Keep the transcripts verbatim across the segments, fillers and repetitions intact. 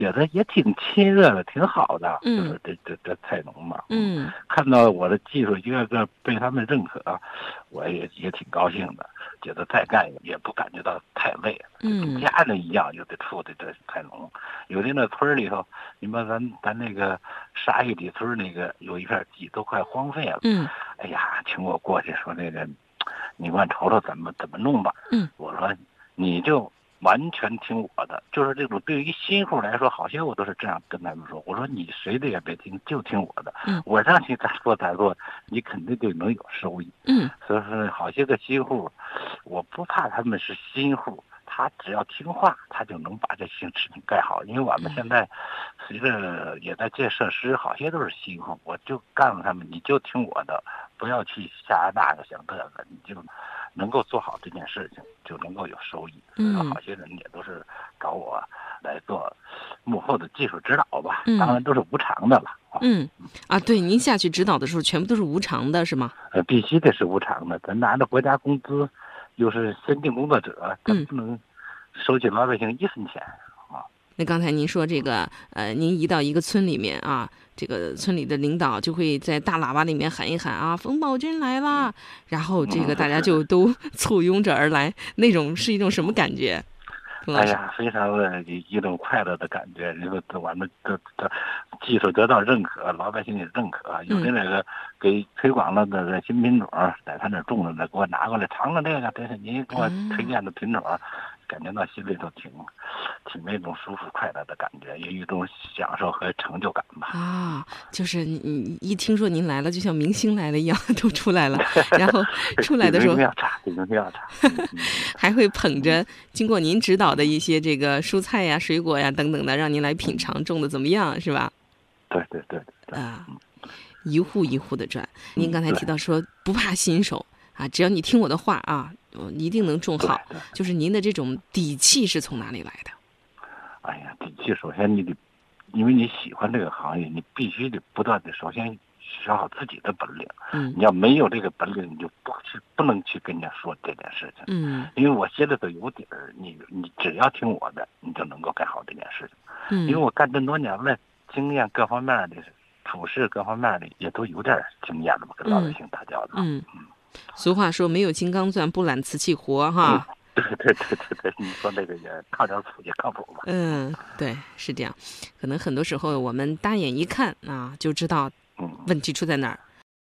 觉得也挺亲热的，挺好的。 嗯， 就是这这这菜农嘛， 嗯， 看到我的技术一个个被他们认可，我也也挺高兴的，觉得再干也不感觉到太累了，跟家人一样，有的处的这菜农。有的那村里头，你们咱咱那个沙峪里村那个有一片地都快荒废了， 嗯， 哎呀，请我过去说那个，你给我瞅瞅怎么怎么弄吧。 嗯， 我说你就完全听我的，就是这种对于新户来说，好些我都是这样跟他们说。我说你谁的也别听，就听我的。 嗯， 我让你咋做咋做，你肯定就能有收益。 嗯， 所以说好些个新户，我不怕他们是新户，他只要听话，他就能把这些事情干好。因为我们现在随着也在建设施，好些都是新户，我就告诉他们，你就听我的，不要去瞎那个想这个，你就能够做好这件事情，就能够有收益。 嗯， 好些人也都是找我来做幕后的技术指导吧， 嗯， 当然都是无偿的了。 嗯，啊，对，您下去指导的时候，全部都是无偿的，是吗？ 呃，必须得是无偿的，咱拿着国家工资，又是先进工作者，咱不能收取老百姓一分钱啊。 那刚才您说这个，呃，您一到一个村里面啊，这个村里的领导就会在大喇叭里面喊一喊啊，冯宝军来了，然后这个大家就都簇拥着而来，那种是一种什么感觉？ 哎呀，非常的一种快乐的感觉，因为我们这这技术得到认可，老百姓也认可，有的那个给推广了的新品种，在他那种的，给我拿过来尝尝这个，这是您给我推荐的品种。感觉到心里头挺挺那种舒服快乐的感觉，有一种享受和成就感吧。 啊，就是你一听说您来了，就像明星来了一样，都出来了。然后出来的时候， 要差，要差， 还会捧着经过您指导的一些这个蔬菜呀、水果呀等等的，让您来品尝种的怎么样，是吧？ 对对对对。 啊，一户一户的转。您刚才提到说不怕新手啊，只要你听我的话啊。一定能种好，就是您的这种底气是从哪里来的？ 哎呀，底气首先你得，因为你喜欢这个行业，你必须得不断的首先学好自己的本领。 嗯， 你要没有这个本领，你就不去不能去跟人家说这件事情。 嗯， 因为我心里头有底儿，你你只要听我的，你就能够干好这件事情。 嗯， 因为我干这么多年了，经验各方面的处事各方面的也都有点经验了嘛，跟老百姓打交道。 嗯。嗯俗话说，没有金刚钻不揽瓷器活，哈。 嗯、对对对对对，你说那个也靠点谱也靠谱吧？ 嗯，对，是这样。可能很多时候我们大眼一看啊，就知道问题出在哪儿。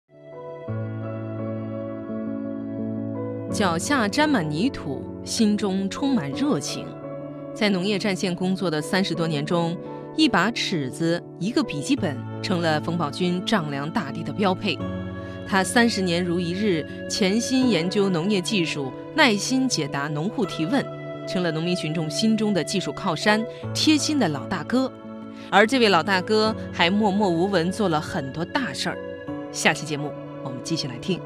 嗯、脚下沾满泥土，心中充满热情。在农业战线工作的三十多年中，一把尺子、一个笔记本，成了冯宝军丈量大地的标配。他三十年如一日，潜心研究农业技术，耐心解答农户提问，成了农民群众心中的技术靠山，贴心的老大哥。而这位老大哥还默默无闻做了很多大事儿。下期节目我们继续来听。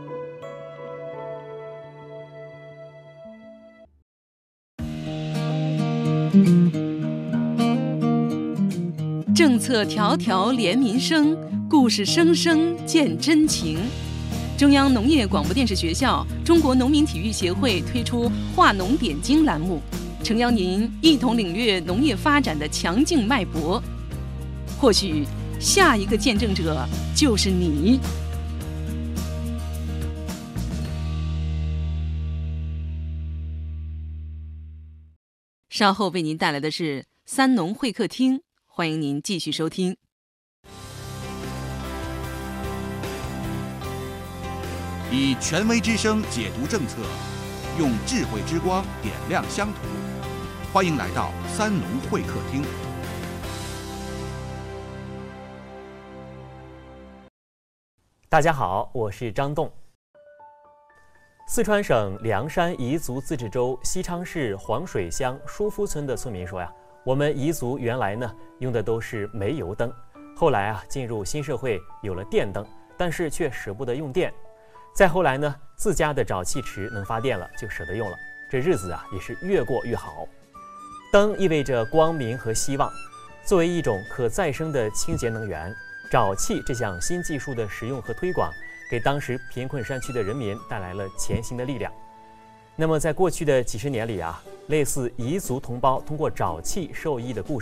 政策条条连民生，故事声声见真情。中央农业广播电视学校、中国农民体育协会推出化农点睛栏目，诚邀您一同领略农业发展的强劲脉搏。或许下一个见证者就是你。稍后为您带来的是三农会客厅，欢迎您继续收听。 以权威之声解读政策，用智慧之光点亮乡土。欢迎来到三农会客厅。 大家好，我是张栋。四川省凉山彝族自治州西昌市黄水乡舒夫村的村民说呀，我们彝族原来呢用的都是煤油灯，后来啊进入新社会有了电灯，但是却舍不得用电。再后来呢，自家的沼气池能发电了，就舍得用了。这日子啊也是越过越好。灯意味着光明和希望，作为一种可再生的清洁能源，沼气这项新技术的使用和推广，给当时贫困山区的人民带来了前行的力量。那么在过去的几十年里啊，类似彝族同胞通过沼气受益的故事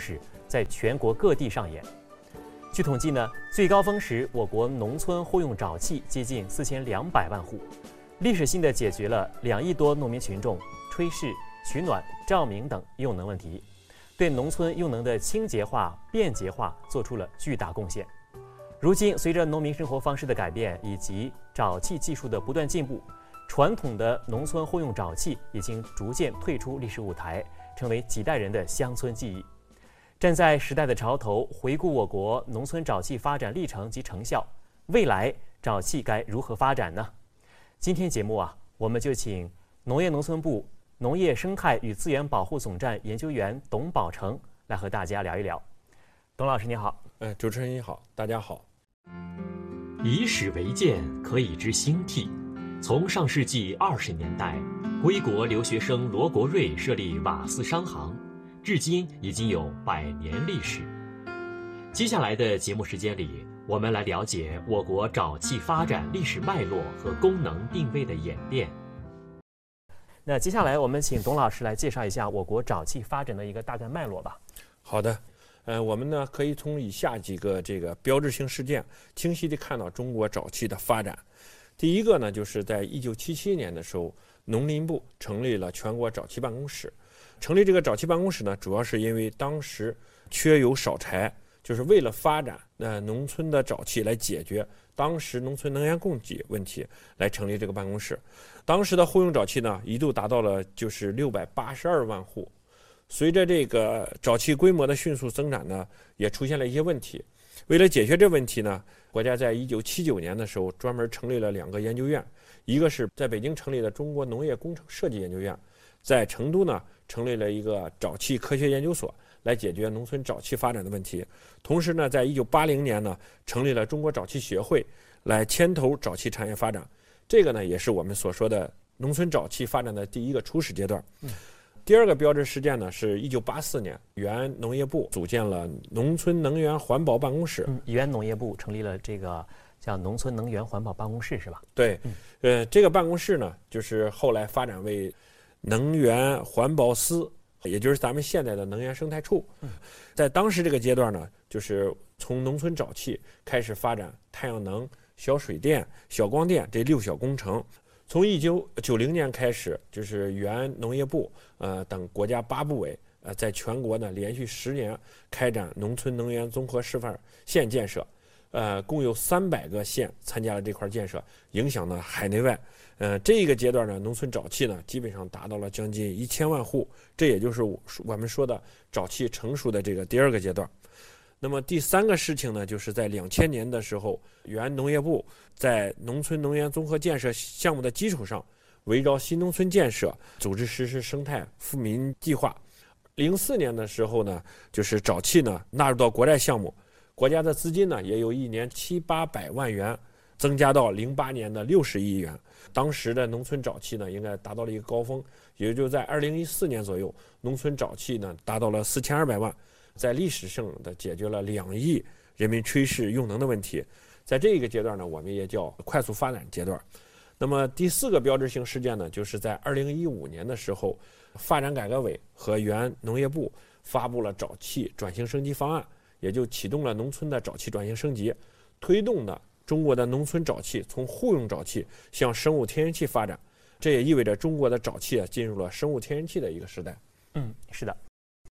在全国各地上演。据统计呢，最高峰时我国农村户用沼气接近四千两百万户，历史性的解决了两亿多农民群众炊事、取暖、照明等用能问题，对农村用能的清洁化、便捷化做出了巨大贡献。如今，随着农民生活方式的改变以及沼气技术的不断进步，传统的农村户用沼气已经逐渐退出历史舞台，成为几代人的乡村记忆。站在时代的潮头，回顾我国农村沼气发展历程及成效，未来沼气该如何发展呢？今天节目啊，我们就请农业农村部农业生态与资源保护总站研究员董宝成来和大家聊一聊。董老师你好。 呃，主持人你好，大家好。 以史为鉴，可以知兴替。从上世纪二十年代，归国留学生罗国瑞设立瓦斯商行，至今已经有百年历史。接下来的节目时间里，我们来了解我国沼气发展历史脉络和功能定位的演变。 那接下来我们请董老师来介绍一下我国沼气发展的一个大概脉络吧。 好的。呃，我们呢可以从以下几个这个标志性事件，清晰地看到中国沼气的发展。第一个呢，就是在一九七七年的时候，农林部成立了全国沼气办公室。成立这个沼气办公室呢，主要是因为当时缺油少柴，就是为了发展呃农村的沼气来解决当时农村能源供给问题，来成立这个办公室。当时的户用沼气呢，一度达到了就是六百八十二万户。随着这个沼气规模的迅速增长呢，也出现了一些问题。为了解决这问题呢，国家在一九七九年的时候专门成立了两个研究院，一个是在北京成立的中国农业工程设计研究院，在成都呢成立了一个沼气科学研究所，来解决农村沼气发展的问题。同时呢，在一九八零年呢成立了中国沼气协会，来牵头沼气产业发展。这个呢也是我们所说的农村沼气发展的第一个初始阶段。嗯第二个标志事件呢，是一九八四年，原农业部组建了农村能源环保办公室。 嗯，原农业部成立了这个叫农村能源环保办公室，是吧？ 对，嗯、呃，这个办公室呢，就是后来发展为能源环保司，也就是咱们现在的能源生态处。嗯、在当时这个阶段呢，就是从农村沼气开始发展太阳能、小水电、小光电这六小工程。从一九九零年开始，就是原农业部呃等国家八部委呃在全国呢连续十年开展农村能源综合示范县建设，呃共有三百个县参加了这块建设，影响呢海内外。呃这一个阶段呢，农村沼气呢基本上达到了将近一千万户，这也就是我们说的沼气成熟的这个第二个阶段。那么第三个事情呢，就是在两千年的时候，原农业部在农村能源综合建设项目的基础上，围绕新农村建设组织实施生态富民计划。零四年的时候呢，就是沼气呢纳入到国债项目，国家的资金呢也由一年七八百万元增加到零八年的六十亿元。当时的农村沼气呢应该达到了一个高峰，也就在二零一四年左右，农村沼气呢达到了四千二百万。在历史上的解决了两亿人民炊事用能的问题，在这个阶段呢，我们也叫快速发展阶段。那么第四个标志性事件呢，就是在二零一五年的时候，发展改革委和原农业部发布了沼气转型升级方案，也就启动了农村的沼气转型升级，推动的中国的农村沼气从户用沼气向生物天然气发展。这也意味着中国的沼气啊进入了生物天然气的一个时代。 嗯，是的。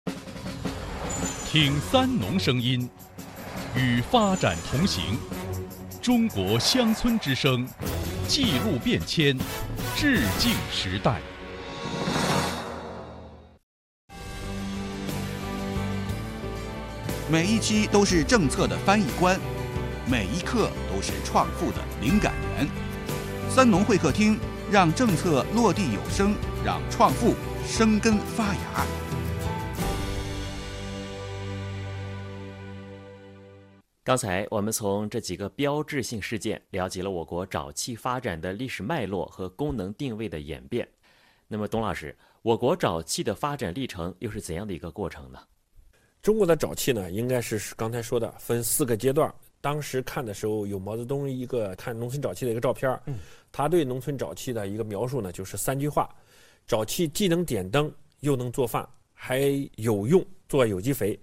听三农声音，与发展同行。中国乡村之声，记录变迁，致敬时代。 每一期都是政策的翻译官，每一刻都是创富的灵感源。三农会客厅，让政策落地有声，让创富生根发芽。 刚才我们从这几个标志性事件了解了我国沼气发展的历史脉络和功能定位的演变。那么董老师，我国沼气的发展历程又是怎样的一个过程呢？ 中国的沼气呢，应该是刚才说的分四个阶段。当时看的时候有毛泽东一个看农村沼气的一个照片，嗯，他对农村沼气的一个描述呢，就是三句话：沼气既能点灯，又能做饭，还有用做有机肥。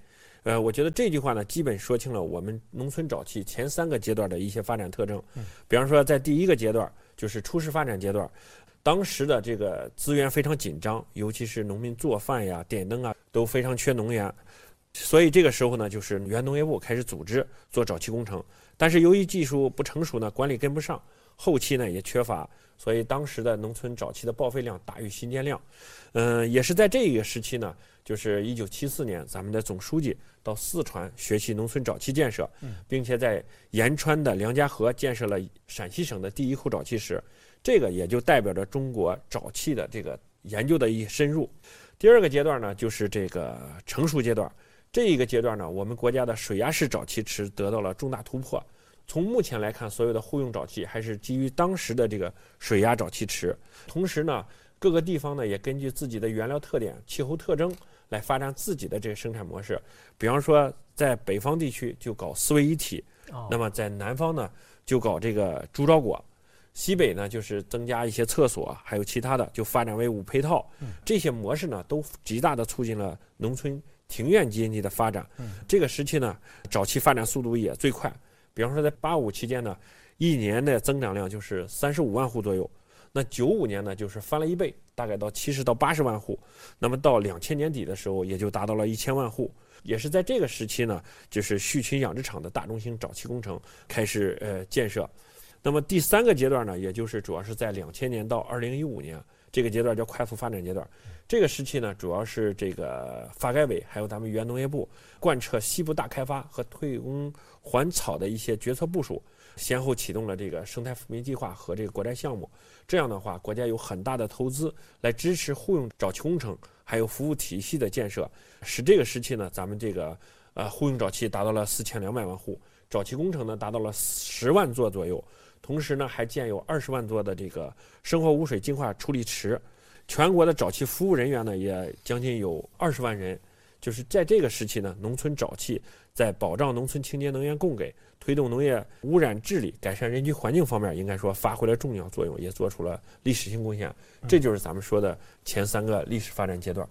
呃，我觉得这句话呢，基本说清了我们农村早期前三个阶段的一些发展特征。比方说，在第一个阶段，就是初始发展阶段，当时的这个资源非常紧张，尤其是农民做饭呀、点灯啊，都非常缺能源。所以这个时候呢，就是原农业部开始组织做早期工程，但是由于技术不成熟呢，管理跟不上，后期呢也缺乏，所以当时的农村早期的报废量大于新建量。嗯、呃，也是在这个时期呢，就是一九七四年，咱们的总书记到四川学习农村早期建设，并且在延川的梁家河建设了陕西省的第一库早期室，这个也就代表着中国早期的这个研究的一深入。第二个阶段呢，就是这个成熟阶段。这一个阶段呢，我们国家的水压式早期池得到了重大突破。从目前来看，所有的户用沼气还是基于当时的这个水压沼气池。同时呢，各个地方呢也根据自己的原料特点、气候特征来发展自己的这个生产模式。比方说，在北方地区就搞四位一体，哦、那么在南方呢就搞这个猪照果，西北呢就是增加一些厕所，还有其他的就发展为五配套。嗯、这些模式呢都极大的促进了农村庭院经济的发展。嗯、这个时期呢，早期发展速度也最快。比方说，在八五期间呢，一年的增长量就是三十五万户左右。那九五年呢，就是翻了一倍，大概到七十到八十万户。那么到两千年底的时候，也就达到了一千万户。也是在这个时期呢，就是畜禽养殖场的大中型早期工程开始呃建设。那么第三个阶段呢，也就是主要是在两千年到二零一五年。这个阶段叫快速发展阶段，这个时期呢，主要是这个发改委还有咱们原农业部贯彻西部大开发和退耕还草的一些决策部署，先后启动了这个生态扶贫计划和这个国债项目。这样的话，国家有很大的投资来支持户用早期工程还有服务体系的建设，使这个时期呢，咱们这个呃户用早期达到了四千两百万户，早期工程呢达到了十万座左右。同时呢，还建有二十万座的这个生活污水净化处理池，全国的早期服务人员呢也将近有二十万人。就是在这个时期呢，农村早期在保障农村清洁能源供给、推动农业污染治理、改善人居环境方面，应该说发挥了重要作用，也做出了历史性贡献。这就是咱们说的前三个历史发展阶段。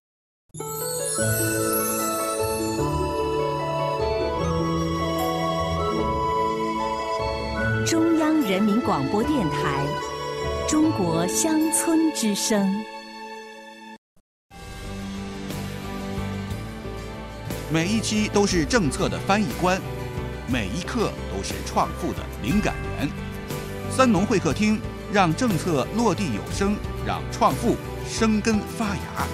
中央人民广播电台《中国乡村之声》。 每一期都是政策的翻译官，每一刻都是创富的灵感源。三农会客厅，让政策落地有声，让创富生根发芽。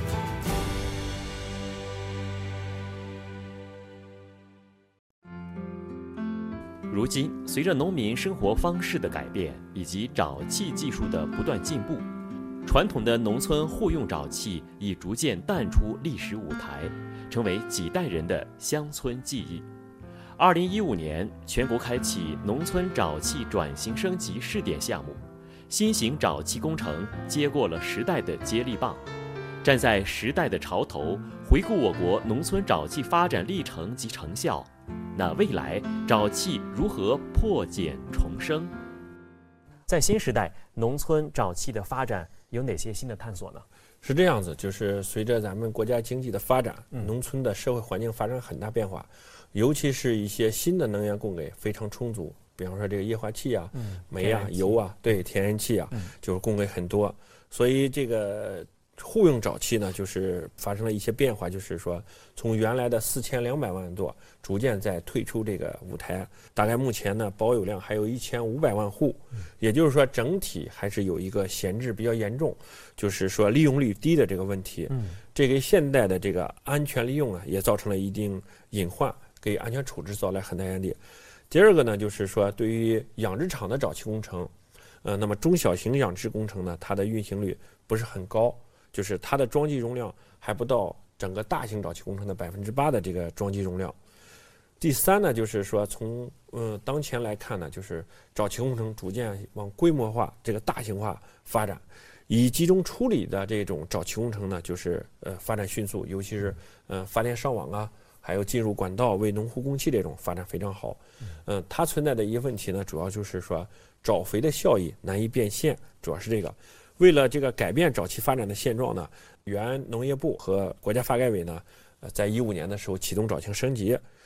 如今，随着农民生活方式的改变以及沼气技术的不断进步，传统的农村户用沼气已逐渐淡出历史舞台，成为几代人的乡村记忆。二零一五年，全国开启农村沼气转型升级试点项目，新型沼气工程接过了时代的接力棒，站在时代的潮头，回顾我国农村沼气发展历程及成效。那未来沼气如何破茧重生？ 在新时代，农村沼气的发展有哪些新的探索呢？ 是这样子，就是随着咱们国家经济的发展，嗯、农村的社会环境发生很大变化，尤其是一些新的能源供给非常充足，比方说这个液化气啊、嗯、煤啊、油啊，对，天然气啊，嗯、就是供给很多，所以这个户用沼气呢，就是发生了一些变化，就是说从原来的四千两百万座，逐渐在退出这个舞台。大概目前呢，保有量还有一千五百万户，也就是说整体还是有一个闲置比较严重，就是说利用率低的这个问题。嗯，这给现代的这个安全利用啊，也造成了一定隐患，给安全处置造来很大压力。第二个呢，就是说对于养殖场的沼气工程，呃，那么中小型养殖工程呢，它的运行率不是很高。就是它的装机容量还不到整个大型沼气工程的百分之八的这个装机容量。第三呢，就是说从嗯、呃、当前来看呢，就是沼气工程逐渐往规模化、这个大型化发展，以集中处理的这种沼气工程呢，就是呃发展迅速，尤其是呃发电上网啊，还有进入管道为农户供气这种发展非常好。嗯、呃，它存在的一个问题呢，主要就是说沼肥的效益难以变现，主要是这个。为了这个改变沼气发展的现状呢，原农业部和国家发改委呢， 呃，在一五年的时候启动沼庆升级，